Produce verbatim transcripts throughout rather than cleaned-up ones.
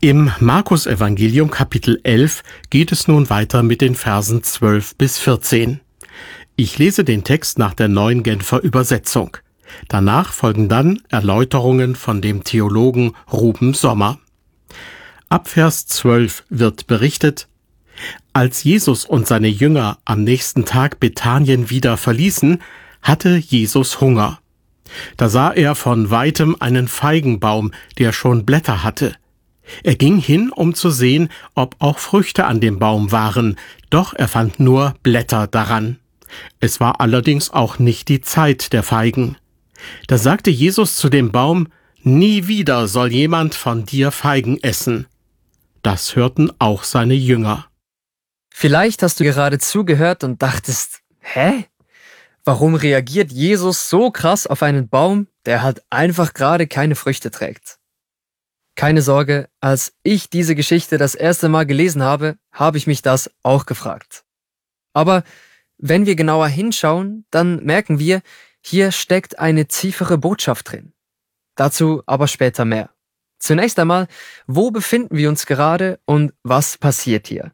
Im Markus-Evangelium Kapitel elf geht es nun weiter mit den Versen zwölf bis vierzehn. Ich lese den Text nach der Neuen Genfer Übersetzung. Danach folgen dann Erläuterungen von dem Theologen Ruben Sommer. Ab Vers zwölf wird berichtet: Als Jesus und seine Jünger am nächsten Tag Bethanien wieder verließen, hatte Jesus Hunger. Da sah er von weitem einen Feigenbaum, der schon Blätter hatte. Er ging hin, um zu sehen, ob auch Früchte an dem Baum waren, doch er fand nur Blätter daran. Es war allerdings auch nicht die Zeit der Feigen. Da sagte Jesus zu dem Baum: Nie wieder soll jemand von dir Feigen essen. Das hörten auch seine Jünger. Vielleicht hast du gerade zugehört und dachtest, hä? Warum reagiert Jesus so krass auf einen Baum, der halt einfach gerade keine Früchte trägt? Keine Sorge, als ich diese Geschichte das erste Mal gelesen habe, habe ich mich das auch gefragt. Aber wenn wir genauer hinschauen, dann merken wir, hier steckt eine tiefere Botschaft drin. Dazu aber später mehr. Zunächst einmal, wo befinden wir uns gerade und was passiert hier?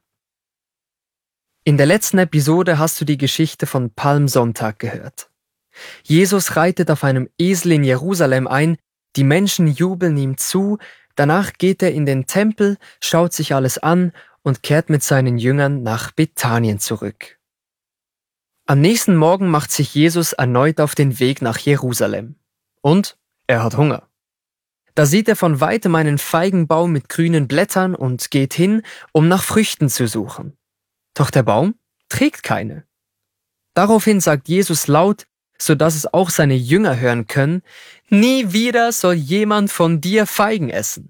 In der letzten Episode hast du die Geschichte von Palmsonntag gehört. Jesus reitet auf einem Esel in Jerusalem ein, die Menschen jubeln ihm zu, danach geht er in den Tempel, schaut sich alles an und kehrt mit seinen Jüngern nach Bethanien zurück. Am nächsten Morgen macht sich Jesus erneut auf den Weg nach Jerusalem. Und er hat Hunger. Da sieht er von weitem einen Feigenbaum mit grünen Blättern und geht hin, um nach Früchten zu suchen. Doch der Baum trägt keine. Daraufhin sagt Jesus laut, sodass es auch seine Jünger hören können: Nie wieder soll jemand von dir Feigen essen.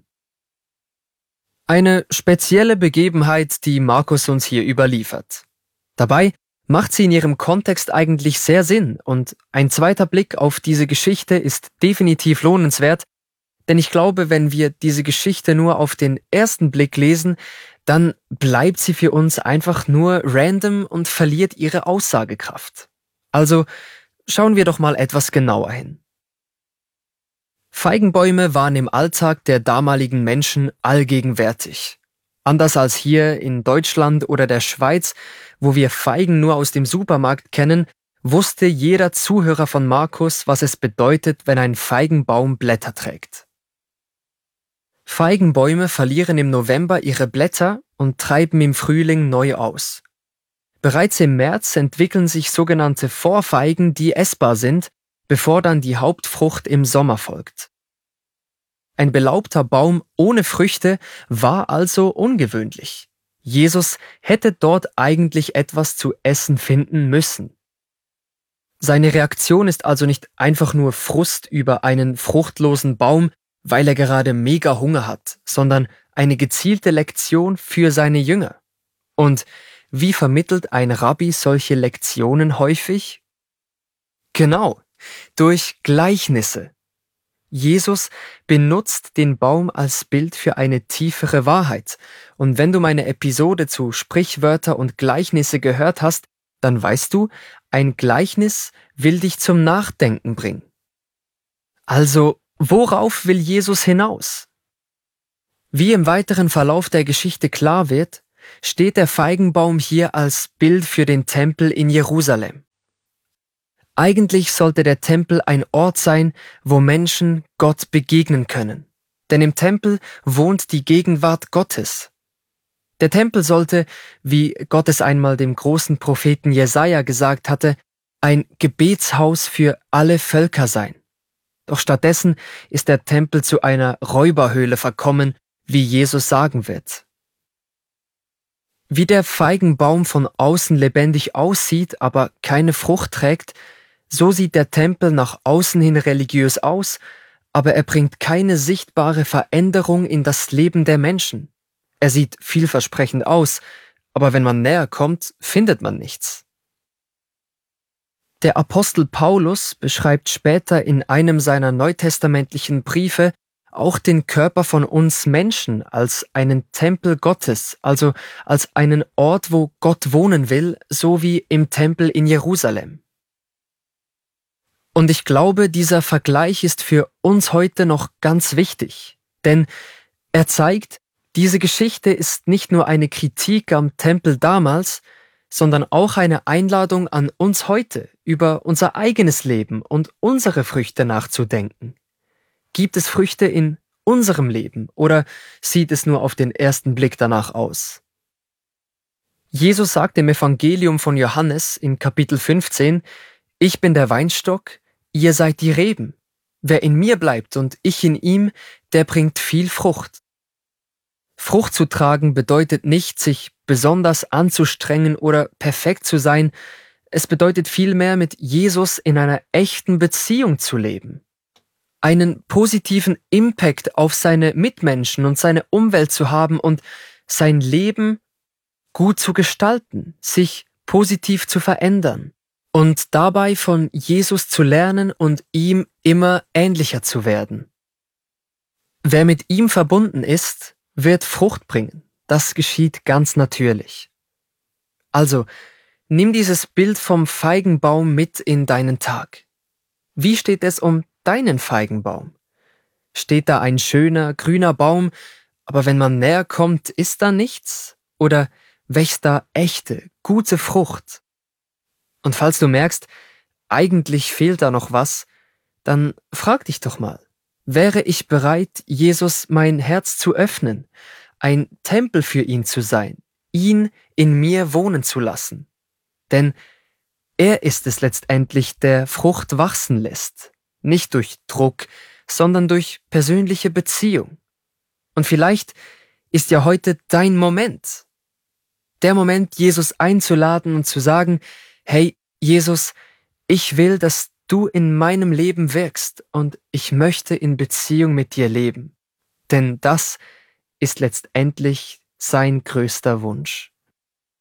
Eine spezielle Begebenheit, die Markus uns hier überliefert. Dabei macht sie in ihrem Kontext eigentlich sehr Sinn und ein zweiter Blick auf diese Geschichte ist definitiv lohnenswert, denn ich glaube, wenn wir diese Geschichte nur auf den ersten Blick lesen, dann bleibt sie für uns einfach nur random und verliert ihre Aussagekraft. Also schauen wir doch mal etwas genauer hin. Feigenbäume waren im Alltag der damaligen Menschen allgegenwärtig. Anders als hier in Deutschland oder der Schweiz, wo wir Feigen nur aus dem Supermarkt kennen, wusste jeder Zuhörer von Markus, was es bedeutet, wenn ein Feigenbaum Blätter trägt. Feigenbäume verlieren im November ihre Blätter und treiben im Frühling neu aus. Bereits im März entwickeln sich sogenannte Vorfeigen, die essbar sind, bevor dann die Hauptfrucht im Sommer folgt. Ein belaubter Baum ohne Früchte war also ungewöhnlich. Jesus hätte dort eigentlich etwas zu essen finden müssen. Seine Reaktion ist also nicht einfach nur Frust über einen fruchtlosen Baum, weil er gerade mega Hunger hat, sondern eine gezielte Lektion für seine Jünger. Und wie vermittelt ein Rabbi solche Lektionen häufig? Genau, durch Gleichnisse. Jesus benutzt den Baum als Bild für eine tiefere Wahrheit. Und wenn du meine Episode zu Sprichwörter und Gleichnisse gehört hast, dann weißt du, ein Gleichnis will dich zum Nachdenken bringen. Also, worauf will Jesus hinaus? Wie im weiteren Verlauf der Geschichte klar wird, steht der Feigenbaum hier als Bild für den Tempel in Jerusalem. Eigentlich sollte der Tempel ein Ort sein, wo Menschen Gott begegnen können. Denn im Tempel wohnt die Gegenwart Gottes. Der Tempel sollte, wie Gott es einmal dem großen Propheten Jesaja gesagt hatte, ein Gebetshaus für alle Völker sein. Doch stattdessen ist der Tempel zu einer Räuberhöhle verkommen, wie Jesus sagen wird. Wie der Feigenbaum von außen lebendig aussieht, aber keine Frucht trägt, so sieht der Tempel nach außen hin religiös aus, aber er bringt keine sichtbare Veränderung in das Leben der Menschen. Er sieht vielversprechend aus, aber wenn man näher kommt, findet man nichts. Der Apostel Paulus beschreibt später in einem seiner neutestamentlichen Briefe auch den Körper von uns Menschen als einen Tempel Gottes, also als einen Ort, wo Gott wohnen will, so wie im Tempel in Jerusalem. Und ich glaube, dieser Vergleich ist für uns heute noch ganz wichtig, denn er zeigt, Diese Geschichte ist nicht nur eine Kritik am Tempel damals, sondern auch eine Einladung an uns heute, über unser eigenes Leben und unsere Früchte nachzudenken. Gibt es Früchte in unserem Leben oder sieht es nur auf den ersten Blick danach aus? Jesus sagt im Evangelium von Johannes in Kapitel fünfzehn, Ich bin der Weinstock, ihr seid die Reben. Wer in mir bleibt und ich in ihm, der bringt viel Frucht. Frucht zu tragen bedeutet nicht, sich besonders anzustrengen oder perfekt zu sein. Es bedeutet vielmehr, mit Jesus in einer echten Beziehung zu leben. Einen positiven Impact auf seine Mitmenschen und seine Umwelt zu haben und sein Leben gut zu gestalten, sich positiv zu verändern und dabei von Jesus zu lernen und ihm immer ähnlicher zu werden. Wer mit ihm verbunden ist, wird Frucht bringen. Das geschieht ganz natürlich. Also, nimm dieses Bild vom Feigenbaum mit in deinen Tag. Wie steht es um deinen Feigenbaum? Steht da ein schöner, grüner Baum, aber wenn man näher kommt, ist da nichts? Oder wächst da echte, gute Frucht? Und falls du merkst, eigentlich fehlt da noch was, dann frag dich doch mal, wäre ich bereit, Jesus mein Herz zu öffnen, ein Tempel für ihn zu sein, ihn in mir wohnen zu lassen? Denn er ist es letztendlich, der Frucht wachsen lässt, nicht durch Druck, sondern durch persönliche Beziehung. Und vielleicht ist ja heute dein Moment, der Moment, Jesus einzuladen und zu sagen, hey, Jesus, ich will, dass du in meinem Leben wirkst und ich möchte in Beziehung mit dir leben. Denn das ist letztendlich sein größter Wunsch.